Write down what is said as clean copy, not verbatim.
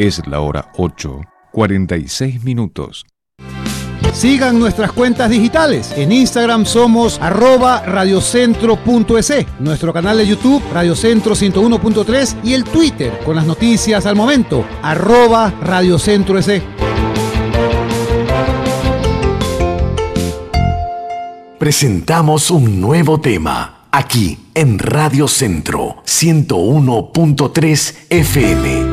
Es la hora 8:46. Sigan nuestras cuentas digitales. En Instagram somos @radiocentro.es, nuestro canal de YouTube Radiocentro 101.3 y el Twitter con las noticias al momento @radiocentroes. Presentamos un nuevo tema aquí en Radio Centro 101.3 FM.